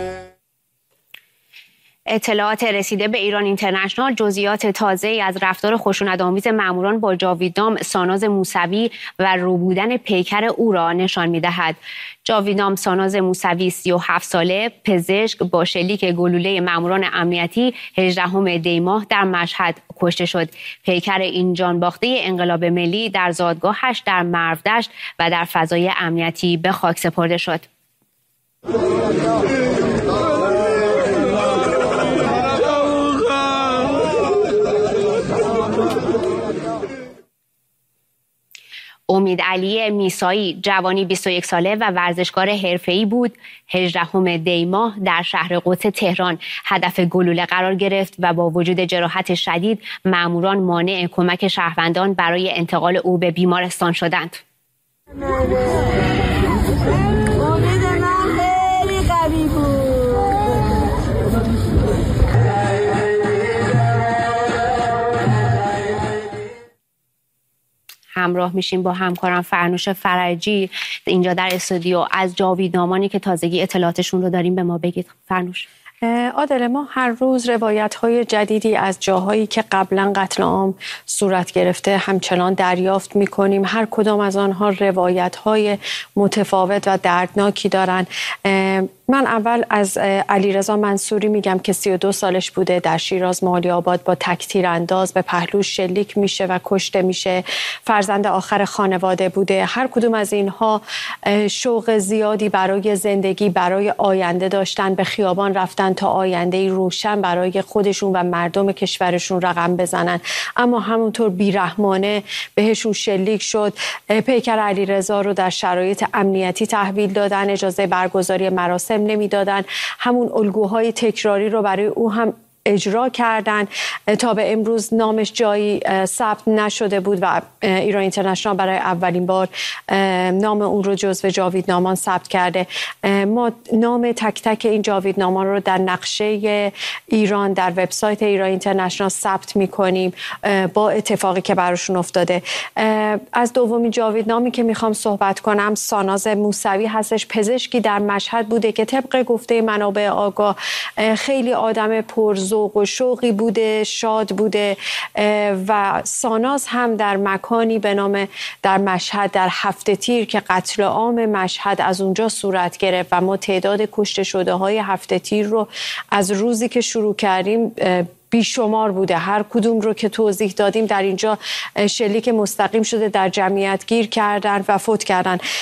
اطلاعات رسیده به ایران اینترنشنال جزئیات تازه‌ای از رفتار خشونت‌آمیز ماموران با جاویدنام ساناز موسوی و رو بودن پیکر او را نشان می‌دهد. جاویدنام ساناز موسوی 37 ساله پزشک با شلیک گلوله ماموران امنیتی 18 دی ماه در مشهد کشته شد. پیکر این جانباخته انقلاب ملی در زادگاهش در مرودشت و در فضای امنیتی به خاک سپرده شد. امید علی میسایی جوانی 21 ساله و ورزشکار حرفه‌ای بود. 18 دی ماه در شهر قدس تهران هدف گلوله قرار گرفت و با وجود جراحت شدید ماموران مانع کمک شهروندان برای انتقال او به بیمارستان شدند. همراه میشیم با همکارم فرنوش فرجی اینجا در استودیو. از جاویدنامانی که تازگی اطلاعاتشون رو داریم به ما بگید فرنوش. عادل، ما هر روز روایت‌های جدیدی از جاهایی که قبلا قتل عام صورت گرفته همچنان دریافت می‌کنیم. هر کدام از آنها روایت‌های متفاوت و دردناکی دارن. من اول از علیرضا منصوری میگم که 32 سالش بوده، در شیراز مالی آباد با تک‌تیر انداز به پهلوش شلیک میشه و کشته میشه. فرزند آخر خانواده بوده. هر کدوم از اینها شوق زیادی برای زندگی، برای آینده داشتن، به خیابان رفتن تا آینده‌ای روشن برای خودشون و مردم کشورشون رقم بزنن، اما همونطور بیرحمانه بهشون شلیک شد. پیکر علیرضا رو در شرایط امنیتی تحویل دادن، اجازه برگزاری مراسم نمیدادن، همون الگوهای تکراری رو برای او هم اجرا کردن. تا به امروز نامش جایی ثبت نشده بود و ایران اینترنشنال برای اولین بار نام اون رو جزو جاویدنامان ثبت کرده. ما نام تک تک این جاویدنامان رو در نقشه ایران در وبسایت ایران اینترنشنال ثبت می‌کنیم با اتفاقی که براشون افتاده. از دومین جاویدنامی که میخوام صحبت کنم ساناز موسوی هستش. پزشکی در مشهد بوده که طبق گفته منابع آگاه خیلی آدم پرذوق و شوقی بوده، شاد بوده و ساناز هم در مکانی به نام در مشهد در هفته تیر که قتل عام مشهد از اونجا صورت گرفت و ما تعداد کشته شده های هفته تیر رو از روزی که شروع کردیم بیشمار بوده. هر کدوم رو که توضیح دادیم در اینجا شلیک مستقیم شده، در جمعیت گیر کردن و فوت کردن.